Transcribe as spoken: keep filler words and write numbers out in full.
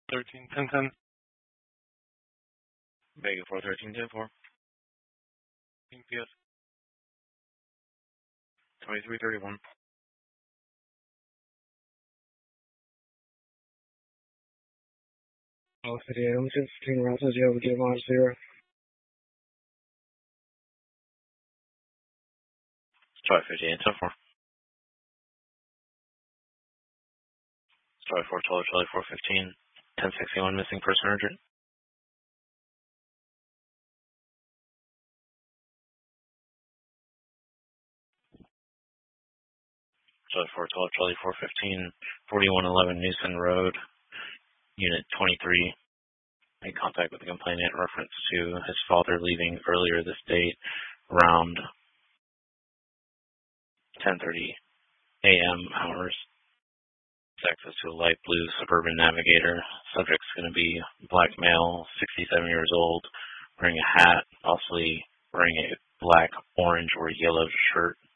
thirteen ten ten. Vega four thirteen ten four. P S. twenty-three thirty-one. Alpha Data, fifteen Russell, you have a give on zero. Charlie fifty-eight ten four. Charlie four twelve, Charlie four fifteen. ten sixty-one missing person urgent. Charlie four twelve, Charlie four fifteen. forty-one eleven Newson Road. Unit twenty-three. Made contact with the complainant in reference to his father leaving earlier this date around ten thirty a m hours. Access to a light blue Suburban Navigator. Subject's going to be black male, sixty-seven years old, wearing a hat, possibly wearing a black, orange, or yellow shirt.